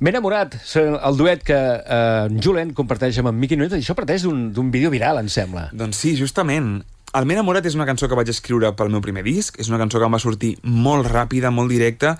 M'he enamorat, el duet que Julen comparteix amb en Miqui Núñez, i això parteix d'un vídeo viral, em sembla. Doncs sí, justament. El M'he enamorat és una cançó que vaig escriure pel meu primer disc, és una cançó que em va sortir molt ràpida, molt directa,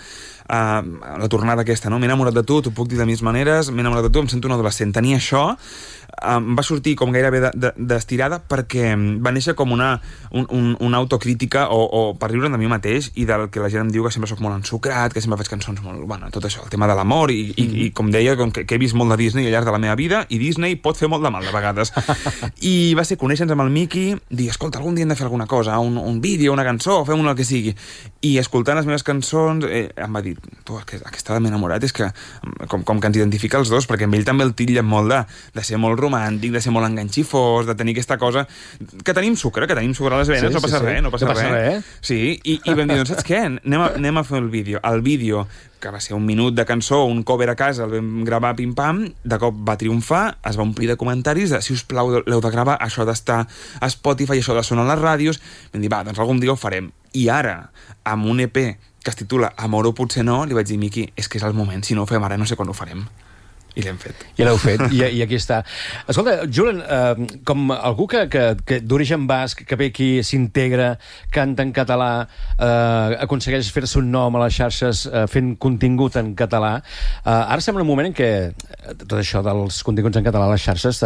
la tornada aquesta, no? M'he enamorat de tu, t'ho puc dir de mil maneres, m'he enamorat de tu, em sento un adolescent. Tenia això, em va sortir com gairebé d'estirada perquè va néixer com una autocrítica o per riure de mi mateix i del que la gent em diu que sempre sóc molt ensucrat, que sempre faig cançons molt... Bueno, tot això, el tema de l'amor i com deia, com que he vist molt de Disney al llarg de la meva vida i Disney pot fer molt de mal de vegades. I va ser conèixer-nos amb el Miqui, dir, escolta, algun dia hem de fer alguna cosa, un vídeo, una cançó, fem el que sigui. I escoltant les meves cançons em va dir, tu, aquesta de M'he enamorat és que com que ens identifica els dos, perquè amb ell també el titlla molt de ser molt romàntic, de ser molt enganxifós, de tenir aquesta cosa... Que tenim sucre a les venes, no passa res, no passa res. Sí, i vam dir, doncs saps què? Anem a fer el vídeo. El vídeo, que va ser 1 minut de cançó, un cover a casa, el vam gravar pim-pam, de cop va triomfar, es va omplir de comentaris de, si us plau, l'heu de gravar, això d'estar a Spotify, això de sonar a les ràdios... Vam dir, va, doncs algun dia ho farem. I ara, amb un EP que es titula Amor o potser no, li vaig dir, Miqui, és que és el moment, si no ho fem ara no sé quan ho farem. I l'hem fet. I l'heu fet, i aquí està. Escolta, Julen, com algú que d'origen basc, que ve aquí, s'integra, canta en català, aconsegueix fer-se un nom a les xarxes fent contingut en català, ara sembla un moment en què tot això dels continguts en català a les xarxes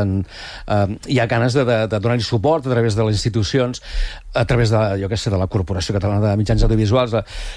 hi ha ganes de donar-hi suport a través de les institucions, a través de, jo què sé, de la Corporació Catalana de Mitjans Audiovisuals,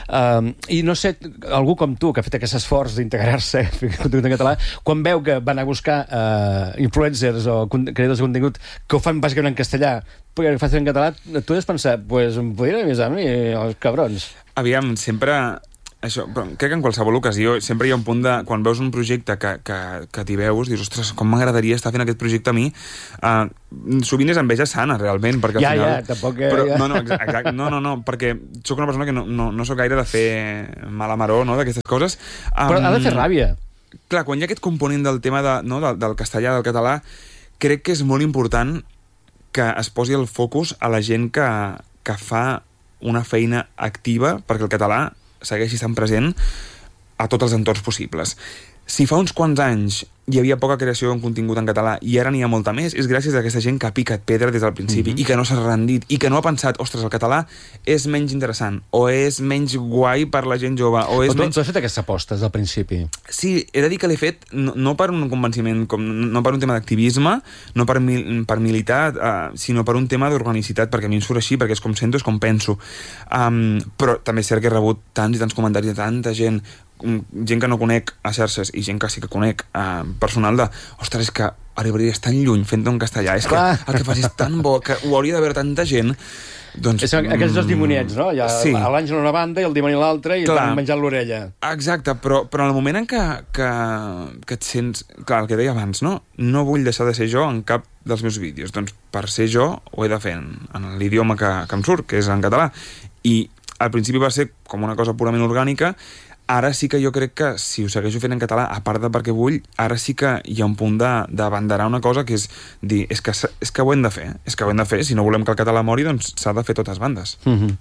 i no sé, algú com tu, que ha fet aquest esforç d'integrar-se en contingut en català, quan veu que van a buscar influencers o creadors de contingut que ho fan bàsicament en castellà perquè ho facin en català, tu has pensat, pues em podrien avisar a mi, els cabrons. Aviam, sempre... Això, però crec que en qualsevol ocasió sempre hi ha un punt de... Quan veus un projecte que t'hi veus, dius, ostres, com m'agradaria estar fent aquest projecte a mi, sovint és enveja sana, realment, perquè al final... Tampoc... Però, exacte, no, perquè sóc una persona que no sóc gaire de fer mala maror, no?, d'aquestes coses. Però ha de fer ràbia. Clar, quan hi ha aquest component del tema del castellà, del català, crec que és molt important que es posi el focus a la gent que fa una feina activa perquè el català segueixi estant present a tots els entorns possibles. Si fa uns quants anys hi havia poca creació en contingut en català i ara n'hi ha molta més, és gràcies a aquesta gent que ha picat pedra des del principi i que no s'ha rendit i que no ha pensat, ostres, el català és menys interessant o és menys guai per la gent jove o és menys... Tu has fet aquesta aposta des del principi? Sí, he de dir que l'he fet no per un convenciment, no per un tema d'activisme, no per militar, sinó per un tema d'organicitat, perquè a mi em surt així, perquè és com sento, és com penso. Però també és cert que he rebut tants i tants comentaris de tanta gent que no conec a xarxes i gent que sí que conec personal de, ostres, és que arribaries tan lluny fent-ho en castellà, és que el que fas és tan bo que ho hauria de veure tanta gent. Doncs, és aquests dos dimoniets, no? Sí. L'àngel a una banda i el dimoni a l'altra i t'han menjat l'orella. Exacte, però en el moment en què et sents... Clar, el que deia abans, no? No vull deixar de ser jo en cap dels meus vídeos. Doncs per ser jo ho he de fer en l'idioma que em surt, que és en català. I al principi va ser com una cosa purament orgànica. Ara sí que jo crec que si ho segueixo fent en català, a part de perquè vull, ara sí que hi ha un punt d'abanderar una cosa que és dir, és que ho hem de fer, si no volem que el català mori, doncs s'ha de fer totes bandes.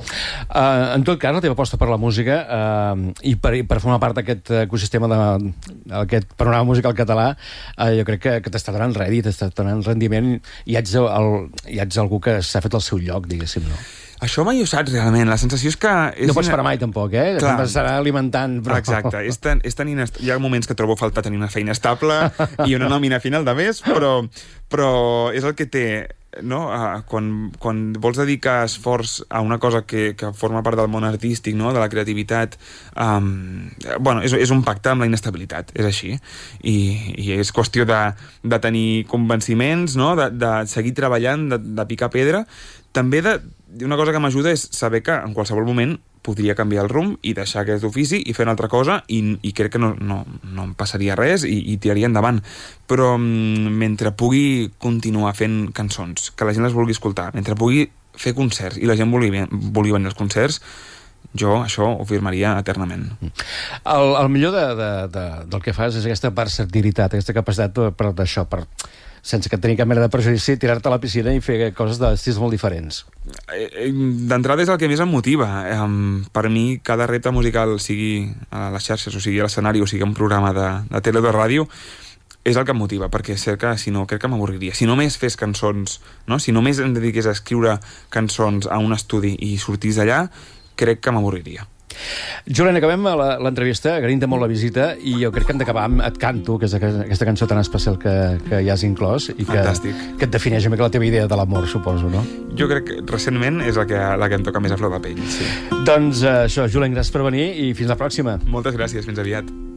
En tot cas, la teva aposta per la música i per formar part d'aquest ecosistema d'aquest panorama musical català, jo crec que t'està donant rèdit, t'està donant rendiment i ets algú que s'ha fet el seu lloc, diguéssim, no? Això mai ho saps, realment. La sensació és que... No pots parar mai, tampoc, eh? Sempre s'estarà alimentant. Però... Exacte. Hi ha moments que trobo falta tenir una feina estable i una nòmina a final de mes, però és el que té... No? Quan vols dedicar esforç a una cosa que forma part del món artístic, no? De la creativitat, és un pacte amb la inestabilitat, és així, i és qüestió de tenir convenciments, no? De seguir treballant, de picar pedra. També una cosa que m'ajuda és saber que en qualsevol moment podria canviar el rumb i deixar aquest ofici i fer una altra cosa i crec que no em passaria res i tiraria endavant. Però mentre pugui continuar fent cançons, que la gent les vulgui escoltar, mentre pugui fer concerts i la gent vulgui venir als concerts, jo això ho firmaria eternament. El millor del que fas és aquesta versatilitat, aquesta capacitat per sense que tenir cap mena de prejudici, tirar-te a la piscina i fer coses d'estils molt diferents. D'entrada és el que més em motiva. Per mi, cada repte musical, sigui a les xarxes, o sigui a l'escenari, o sigui un programa de tele o de ràdio, és el que em motiva, perquè si no, crec que m'avorriria. Si només fes cançons, no? Si només em dediqués a escriure cançons a un estudi i sortís d'allà, crec que m'avorriria. Julen, acabem l'entrevista, agraint-te molt la visita, i jo crec que hem d'acabar amb Et canto, que és aquesta cançó tan especial que ja has inclòs i que et defineix una mica la teva idea de l'amor, suposo, no? Jo crec que recentment és la que em toca més a flor de pell, sí. Doncs això, Julen, gràcies per venir i fins la pròxima. Moltes gràcies, fins aviat.